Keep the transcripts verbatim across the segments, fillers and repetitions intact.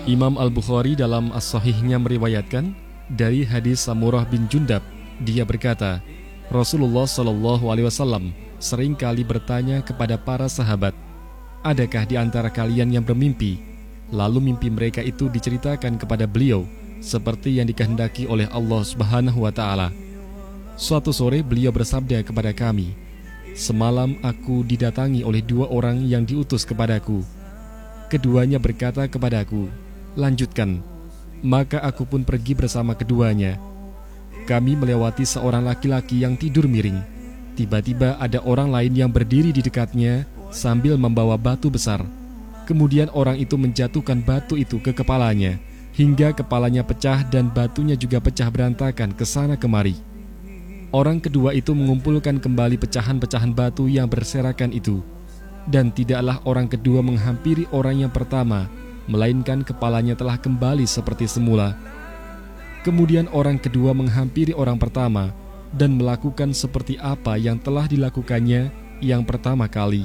Imam Al-Bukhari dalam As-Sahihnya meriwayatkan dari hadis Samurah bin Jundab. Dia berkata, Rasulullah Shallallahu Alaihi Wasallam sering kali bertanya kepada para sahabat, adakah di antara kalian yang bermimpi? Lalu mimpi mereka itu diceritakan kepada beliau seperti yang dikehendaki oleh Allah Subhanahu wa Ta'ala. Suatu sore beliau bersabda kepada kami, semalam aku didatangi oleh dua orang yang diutus kepadaku. Keduanya berkata kepadaku, lanjutkan. Maka aku pun pergi bersama keduanya. Kami melewati seorang laki-laki yang tidur miring. Tiba-tiba ada orang lain yang berdiri di dekatnya sambil membawa batu besar. Kemudian orang itu menjatuhkan batu itu ke kepalanya, hingga kepalanya pecah dan batunya juga pecah berantakan ke sana kemari. Orang kedua itu mengumpulkan kembali pecahan-pecahan batu yang berserakan itu, dan tidaklah orang kedua menghampiri orang yang pertama, melainkan kepalanya telah kembali seperti semula. Kemudian orang kedua menghampiri orang pertama dan melakukan seperti apa yang telah dilakukannya yang pertama kali.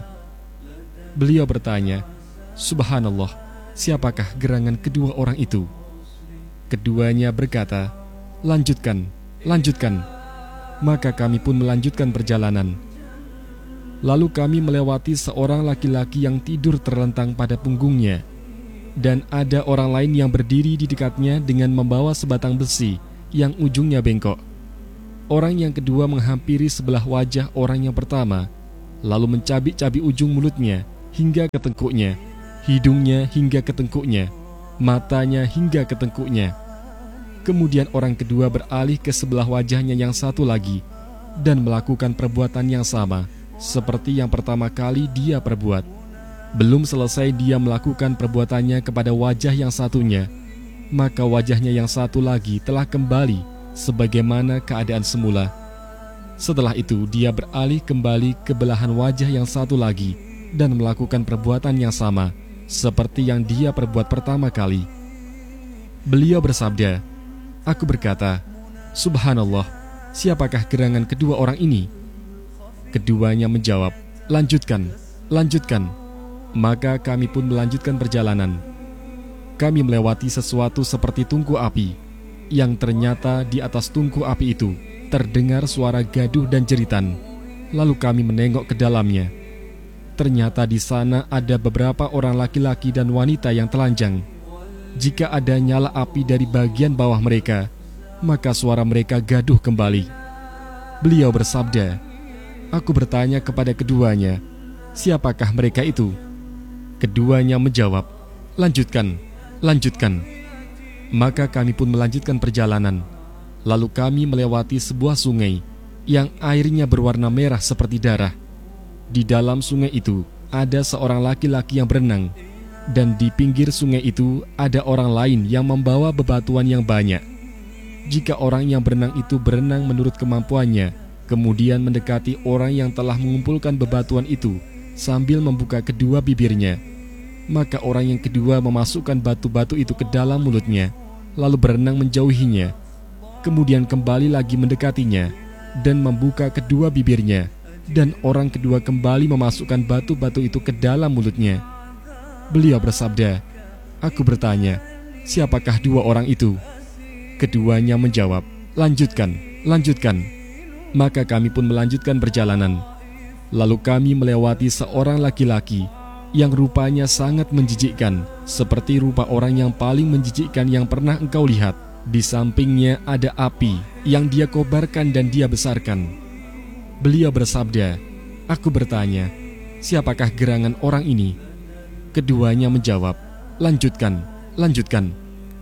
Beliau bertanya, Subhanallah, siapakah gerangan kedua orang itu? Keduanya berkata, lanjutkan, lanjutkan. Maka kami pun melanjutkan perjalanan. Lalu kami melewati seorang laki-laki yang tidur terlentang pada punggungnya, dan ada orang lain yang berdiri di dekatnya dengan membawa sebatang besi yang ujungnya bengkok. Orang yang kedua menghampiri sebelah wajah orang yang pertama, lalu mencabik-cabik ujung mulutnya hingga ke tengkuknya, hidungnya hingga ke tengkuknya, matanya hingga ke tengkuknya. Kemudian orang kedua beralih ke sebelah wajahnya yang satu lagi dan melakukan perbuatan yang sama seperti yang pertama kali dia perbuat. Belum selesai dia melakukan perbuatannya kepada wajah yang satunya, maka wajahnya yang satu lagi telah kembali sebagaimana keadaan semula. Setelah itu dia beralih kembali ke belahan wajah yang satu lagi dan melakukan perbuatan yang sama seperti yang dia perbuat pertama kali. Beliau bersabda, aku berkata, Subhanallah, siapakah gerangan kedua orang ini? Keduanya menjawab, lanjutkan, lanjutkan. Maka kami pun melanjutkan perjalanan. Kami melewati sesuatu seperti tungku api, yang ternyata di atas tungku api itu terdengar suara gaduh dan jeritan. Lalu kami menengok ke dalamnya. Ternyata di sana ada beberapa orang laki-laki dan wanita yang telanjang. Jika ada nyala api dari bagian bawah mereka, maka suara mereka gaduh kembali. Beliau bersabda, aku bertanya kepada keduanya, siapakah mereka itu? Keduanya menjawab, lanjutkan, lanjutkan. Maka kami pun melanjutkan perjalanan. Lalu kami melewati sebuah sungai yang airnya berwarna merah seperti darah. Di dalam sungai itu ada seorang laki-laki yang berenang, dan di pinggir sungai itu ada orang lain yang membawa bebatuan yang banyak. Jika orang yang berenang itu berenang menurut kemampuannya, kemudian mendekati orang yang telah mengumpulkan bebatuan itu sambil membuka kedua bibirnya, maka orang yang kedua memasukkan batu-batu itu ke dalam mulutnya, lalu berenang menjauhinya, kemudian kembali lagi mendekatinya dan membuka kedua bibirnya, dan orang kedua kembali memasukkan batu-batu itu ke dalam mulutnya. Beliau bersabda, aku bertanya, siapakah dua orang itu? Keduanya menjawab, lanjutkan, lanjutkan. Maka kami pun melanjutkan perjalanan. Lalu kami melewati seorang laki-laki yang rupanya sangat menjijikkan, seperti rupa orang yang paling menjijikkan yang pernah engkau lihat. Di sampingnya ada api yang dia kobarkan dan dia besarkan. Beliau bersabda, aku bertanya, siapakah gerangan orang ini? Keduanya menjawab, lanjutkan, lanjutkan.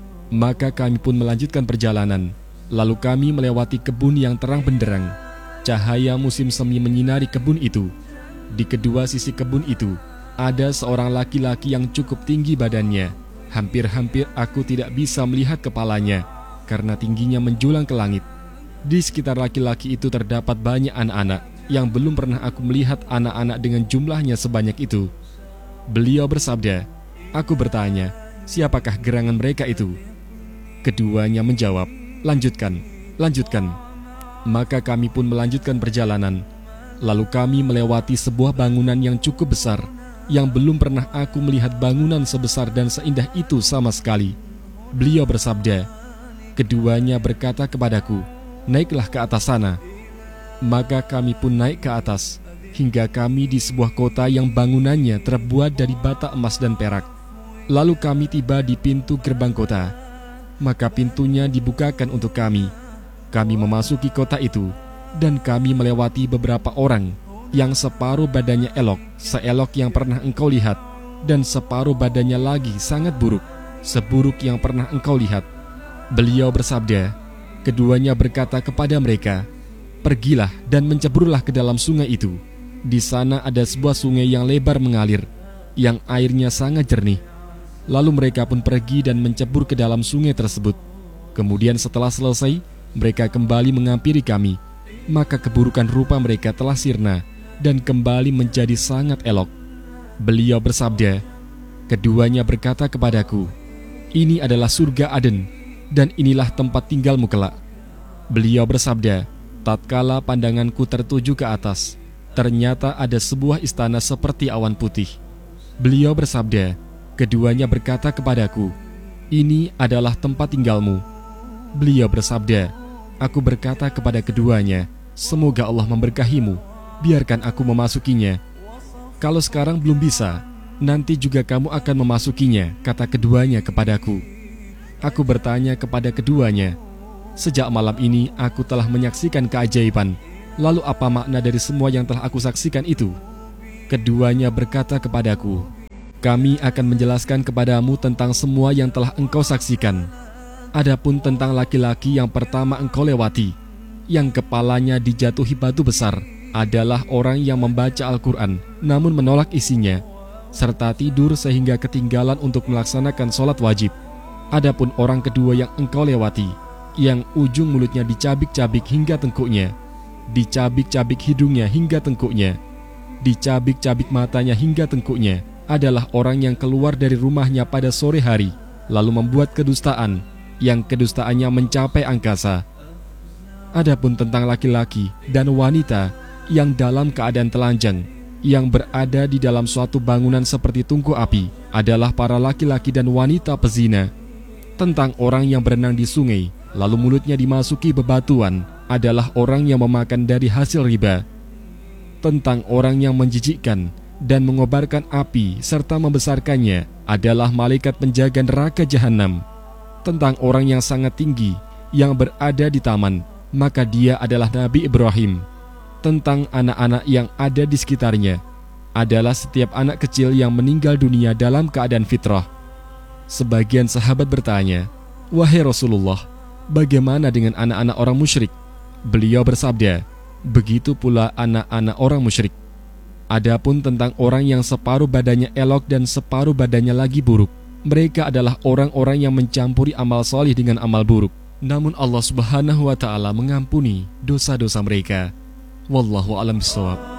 Maka kami pun melanjutkan perjalanan. Lalu kami melewati kebun yang terang benderang. Cahaya musim semi menyinari kebun itu. Di kedua sisi kebun itu ada seorang laki-laki yang cukup tinggi badannya. Hampir-hampir aku tidak bisa melihat kepalanya karena tingginya menjulang ke langit. Di sekitar laki-laki itu terdapat banyak anak-anak yang belum pernah aku melihat anak-anak dengan jumlahnya sebanyak itu. Beliau bersabda, aku bertanya, siapakah gerangan mereka itu? Keduanya menjawab, lanjutkan, lanjutkan. Maka kami pun melanjutkan perjalanan. Lalu kami melewati sebuah bangunan yang cukup besar. yang belum pernah aku melihat bangunan sebesar dan seindah itu sama sekali. Beliau bersabda, keduanya berkata kepadaku, naiklah ke atas sana. Maka kami pun naik ke atas, hingga kami di sebuah kota yang bangunannya terbuat dari bata emas dan perak. Lalu kami tiba di pintu gerbang kota. Maka pintunya dibukakan untuk kami. Kami memasuki kota itu, dan kami melewati beberapa orang yang separuh badannya elok, seelok yang pernah engkau lihat, dan separuh badannya lagi sangat buruk, seburuk yang pernah engkau lihat. Beliau bersabda, keduanya berkata kepada mereka, pergilah dan menceburlah ke dalam sungai itu. Di sana ada sebuah sungai yang lebar mengalir, yang airnya sangat jernih. Lalu mereka pun pergi dan mencebur ke dalam sungai tersebut. Kemudian setelah selesai, mereka kembali menghampiri kami. Maka keburukan rupa mereka telah sirna dan kembali menjadi sangat elok. Beliau bersabda, keduanya berkata kepadaku, ini adalah surga Aden, dan inilah tempat tinggalmu kelak. Beliau bersabda, tatkala pandanganku tertuju ke atas, ternyata ada sebuah istana seperti awan putih. Beliau bersabda, keduanya berkata kepadaku, ini adalah tempat tinggalmu. Beliau bersabda, aku berkata kepada keduanya, semoga Allah memberkahimu, biarkan aku memasukinya. Kalau sekarang belum bisa, nanti juga kamu akan memasukinya, kata keduanya kepadaku. Aku bertanya kepada keduanya, sejak malam ini aku telah menyaksikan keajaiban, lalu apa makna dari semua yang telah aku saksikan itu? Keduanya berkata kepadaku, kami akan menjelaskan kepadamu tentang semua yang telah engkau saksikan. Adapun tentang laki-laki yang pertama engkau lewati, yang kepalanya dijatuhi batu besar, adalah orang yang membaca Al-Quran namun menolak isinya, serta tidur sehingga ketinggalan untuk melaksanakan sholat wajib. Adapun orang kedua yang engkau lewati, yang ujung mulutnya dicabik-cabik hingga tengkuknya, dicabik-cabik hidungnya hingga tengkuknya, dicabik-cabik matanya hingga tengkuknya, adalah orang yang keluar dari rumahnya pada sore hari, lalu membuat kedustaan, yang kedustaannya mencapai angkasa. Adapun tentang laki-laki dan wanita yang dalam keadaan telanjang, yang berada di dalam suatu bangunan seperti tungku api, adalah para laki-laki dan wanita pezina. Tentang orang yang berenang di sungai, lalu mulutnya dimasuki bebatuan, adalah orang yang memakan dari hasil riba. Tentang orang yang menjijikkan dan mengobarkan api serta membesarkannya, adalah malaikat penjaga neraka jahanam. Tentang orang yang sangat tinggi yang berada di taman, maka dia adalah Nabi Ibrahim. Tentang anak-anak yang ada di sekitarnya, adalah setiap anak kecil yang meninggal dunia dalam keadaan fitrah. Sebagian sahabat bertanya, wahai Rasulullah, bagaimana dengan anak-anak orang musyrik? Beliau bersabda, begitu pula anak-anak orang musyrik. Adapun tentang orang yang separuh badannya elok dan separuh badannya lagi buruk, mereka adalah orang-orang yang mencampuri amal solih dengan amal buruk. Namun Allah Subhanahu wa Ta'ala mengampuni dosa-dosa mereka. Wallahu a'lam bishawab.